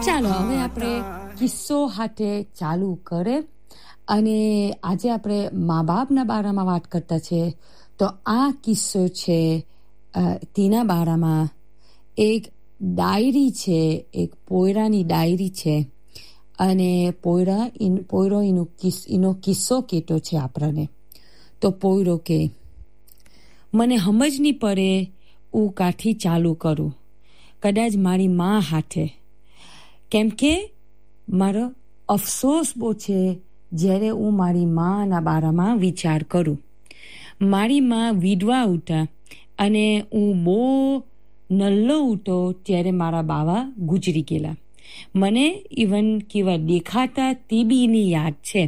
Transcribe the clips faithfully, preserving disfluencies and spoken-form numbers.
ચાલો હવે આપણે કિસ્સો હાથે ચાલુ કરે અને આજે આપણે મા બાપના બારામાં વાત કરતા છે. તો આ કિસ્સો છે તેના બારામાં એક ડાયરી છે, એક પોયરાની ડાયરી છે અને પોયરા ઇન પોયરો એનો કિસ એનો કિસ્સો કહેતો છે આપણને. તો પોયરો કે મને સમજ નહીં પડે હું કાથી ચાલુ કરું, કદાચ મારી મા હાથે, કેમ કે મારો અફસોસ બહુ છે જ્યારે હું મારી માના બારામાં વિચાર કરું. મારી મા વિધવા હતા અને હું બહુ નલ્લો હતો ત્યારે મારા બાવા ગુજરી ગયેલા. મને ઇવન કેવા દેખાતા તે બીની યાદ છે.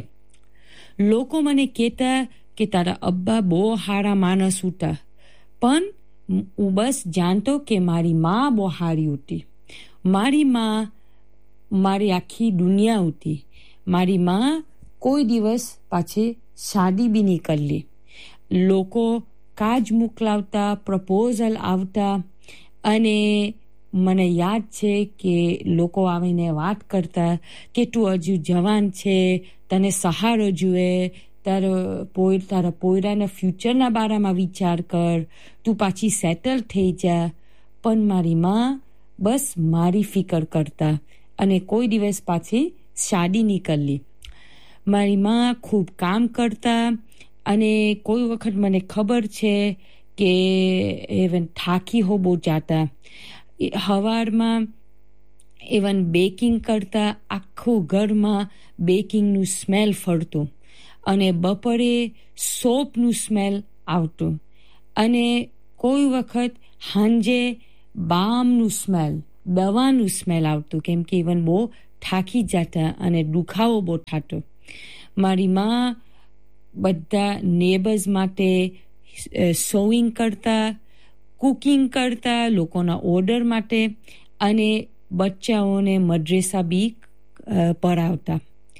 લોકો મને કહેતા કે તારા અબ્બા બહુ સારા માણસ હતા, પણ હું બસ જાણતો કે મારી મા બહુ સારી હતી. મારી મા મારી આખી દુનિયા હતી. મારી મા કોઈ દિવસ પાછી શાદી બી નહીં કરલી. લોકો કાજ મોકલાવતા, પ્રપોઝલ આવતા અને મને યાદ છે કે લોકો આવીને વાત કરતા કે તું હજુ જવાન છે, તને સહારો જોઈએ, તારો પોય તારા પોયરાના ફ્યુચરના બારામાં વિચાર કર, તું પાછી સેટલ થઈ જા. પણ મારી મા બસ મારી ફિકર કરતા અને કોઈ દિવસ પાછી શાદી નહીં કરલી. મારી મા ખૂબ કામ કરતા અને કોઈ વખત મને ખબર છે કે એવન થાકી હો બહુ જાતા. સવારમાં એવન બેકિંગ કરતા, આખું ઘરમાં બેકિંગનું સ્મેલ ફરતું અને બપોરે સોપનું સ્મેલ આવતું અને કોઈ વખત સાંજે બામનું સ્મેલ, દવાનું સ્મેલ આવતું, કેમ કે ઇવન બહુ થાકી જતા અને દુખાવો બહુ થતો. મારી મા બધા નેબર્સ માટે સોઈંગ કરતા, કુકિંગ કરતા, લોકોના ઓર્ડર માટે અને બચ્ચાઓને મદ્રેસા બી પઢાવતા,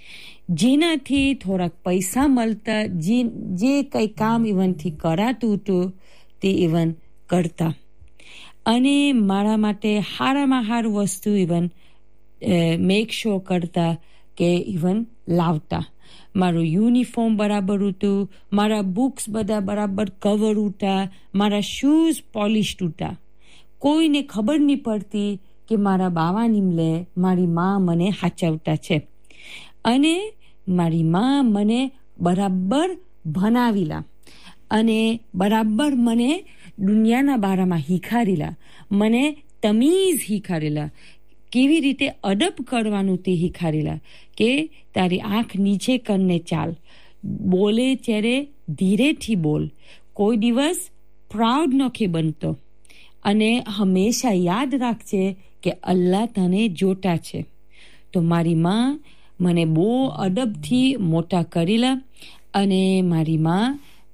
જેનાથી થોડાક પૈસા મળતા. જે જે કંઈ કામ ઇવનથી કરાતું હતું તે ઇવન કરતા અને મારા માટે સારામાં સારું વસ્તુ ઇવન મેક શ્યોર કરતા કે ઇવન લાવતા. મારું યુનિફોર્મ બરાબર હતું, મારા બુક્સ બધા બરાબર કવર હતા, મારા શૂઝ પોલિશ્ડ હતા. કોઈને ખબર નહીં પડતી કે મારા બાવા નિમલે મારી મા મને સાચવતા છે. અને મારી મા મને બરાબર ભણાવેલા અને બરાબર મને દુનિયાના બારામાં શીખાડેલા, મને તમીઝ શીખાડેલા, કેવી રીતે અદબ કરવાનું તે શીખાડેલા, કે તારી આંખ નીચે કરીને ચાલ, બોલે ત્યારે ધીરેથી બોલ, કોઈ દિવસ પ્રાઉડ નથી બનતો અને હંમેશા યાદ રાખજે કે અલ્લાહ તને જોતા છે. તો મારી મા મને બહુ અદબથી મોટા કરેલા અને મારી મા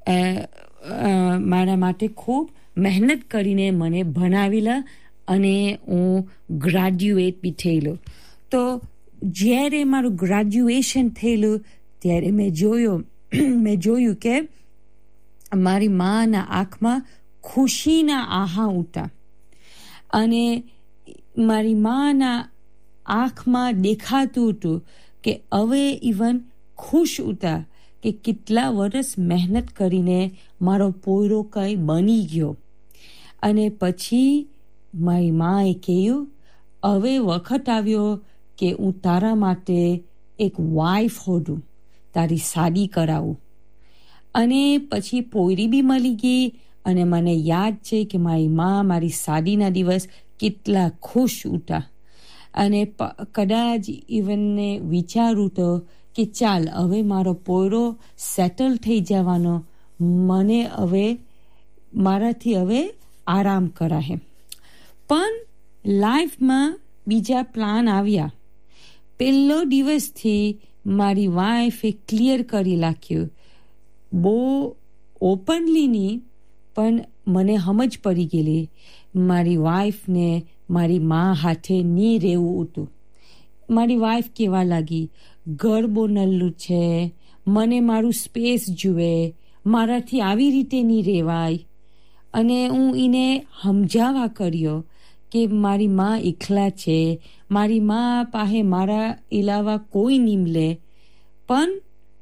મારા માટે ખૂબ મહેનત કરીને મને ભણાવેલા અને હું ગ્રેજ્યુએટ બી થયેલો. તો જ્યારે મારું ગ્રેજ્યુએશન થયેલું ત્યારે મેં જોયું મેં જોયું કે મારી માના આંખમાં ખુશીના આહા ઉઠા અને મારી માના આંખમાં દેખાતું હતું કે હવે ઇવન ખુશ હતા કે કેટલા વર્ષ મહેનત કરીને મારો પોયરો કંઈ બની ગયો. અને પછી મારી માએ કહ્યું, હવે વખત આવ્યો કે હું તારા માટે એક વાઇફ હોડું, તારી શાદી કરાવું. અને પછી પોયરી બી મળી ગઈ અને મને યાદ છે કે મારી મા મારી શાદીના દિવસ કેટલા ખુશ હતા અને કદાચ ઇવનને વિચારું તો કે ચાલ હવે મારો પોયરો સેટલ થઈ જવાનો, મને હવે મારાથી હવે આરામ કરાહે. પણ લાઈફમાં બીજા પ્લાન આવ્યા. પહેલો દિવસથી મારી વાઈફે ક્લિયર કરી નાખ્યું, બહુ ઓપનલી નહીં પણ મને સમજ પડી ગયેલી, મારી વાઈફને મારી મા હાથે નહીં રહેવું હતું. મારી વાઈફ કહેવા લાગી, ઘર બહુ નલ્લું છે, મને મારું સ્પેસ જુએ, મારાથી આવી રીતે નહીં રહેવાય. અને હું એને સમજાવવા કર્યો કે મારી માં એકલા છે, મારી માં પાસે મારા ઇલાવા કોઈ નહીં મળે. પણ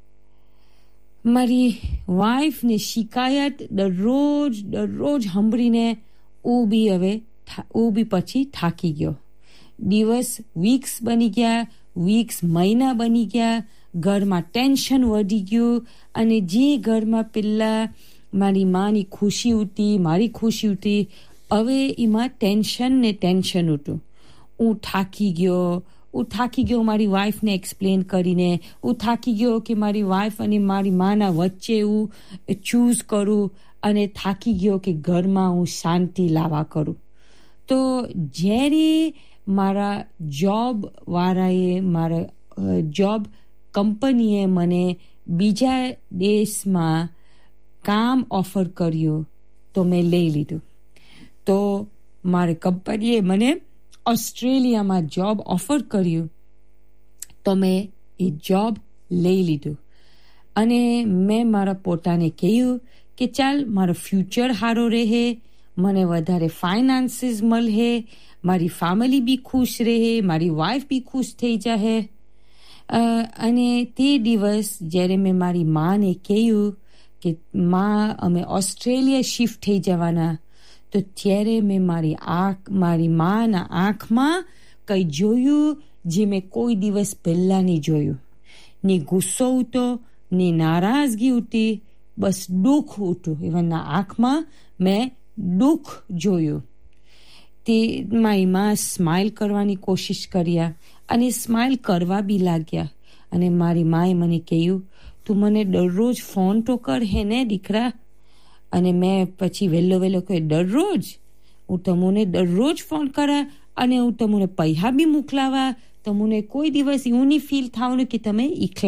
મારી વાઈફને શિકાયત દરરોજ દરરોજ સાંભળીને હું બી હવે હું બી પછી થાકી ગયો. દિવસ વીક્સ બની ગયા, વીક્સ મહિના બની ગયા, ઘરમાં ટેન્શન વધી ગયું. અને જે ઘરમાં પેલા મારી માની ખુશી હતી, મારી ખુશી હતી, હવે એમાં ટેન્શન ને ટેન્શન હતું. હું થાકી ગયો હું થાકી ગયો મારી વાઈફને એક્સપ્લેન કરીને. હું થાકી ગયો કે મારી વાઈફ અને મારી માના વચ્ચે હું ચૂઝ કરું, અને થાકી ગયો કે ઘરમાં હું શાંતિ લાવવા કરું. તો જ્યારે મારા જોબવાળાએ મારા જોબ કંપનીએ મને બીજા દેશમાં કામ ઓફર કર્યું તો મેં લઈ લીધું. તો મારી કંપનીએ મને ઓસ્ટ્રેલિયામાં જોબ ઓફર કર્યું તો મેં એ જોબ લઈ લીધું. અને મેં મારા પોતાને કહ્યું કે ચાલ મારો ફ્યુચર સારો રહે, મને વધારે ફાઇનાન્સીસ મળે, મારી ફેમિલી બી ખુશ રહે, મારી વાઈફ બી ખુશ થઈ જાય. અને તે દિવસ જ્યારે મેં મારી માને કહ્યું કે માં અમે ઓસ્ટ્રેલિયા શિફ્ટ થઈ જવાના, તો ત્યારે મેં મારી આંખ મારી માના આંખમાં કંઈ જોયું જે મેં કોઈ દિવસ પહેલાં નહીં જોયું. ને ગુસ્સો હતો, ને નારાજગી હતી, બસ દુઃખ હતું. એમના આંખમાં મેં દુઃખ જોયું. તે મારી માં સ્માઇલ કરવાની કોશિશ કર્યા અને સ્માઇલ કરવા બી લાગ્યા. અને મારી માએ મને કહ્યું, તું મને દરરોજ ફોન તો કર હે ને દીકરા. અને મેં પછી વહેલો વહેલો કહ્યું, દરરોજ હું તમને દરરોજ ફોન કરા અને હું તમને પૈસા બી મોકલાવા, તમને કોઈ દિવસ એવું નહીં ફીલ થવાનું કે તમે એકલા